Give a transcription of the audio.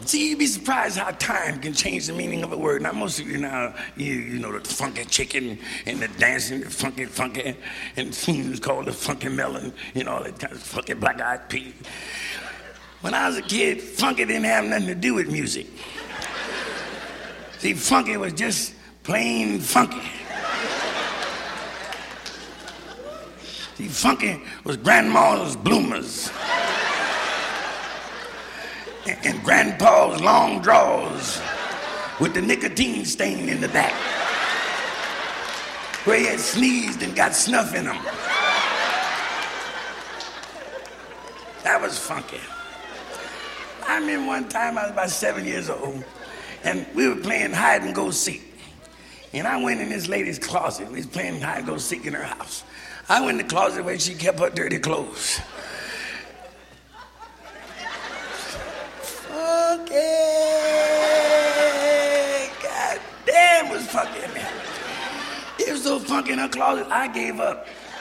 See, you'd be surprised how time can change the meaning of a word. Now, most of you now, you know the funky chicken and the dancing, the funky, and soon it's called the funky melon, you know, all that kind of funky black-eyed pea. When I was a kid, funky didn't have nothing to do with music. See, funky was just plain funky. See, funky was grandma's bloomers. And grandpa's long drawers with the nicotine stain in the back, where he had sneezed and got snuff in them. That was funky. I remember one time I was about 7 years old, and we were playing hide and go seek. And I went in this lady's closet. We was playing hide and go seek in her house. I went in the closet where she kept her dirty clothes. Funky. God damn, it was funky in there. It was so funky in her closet, I gave up.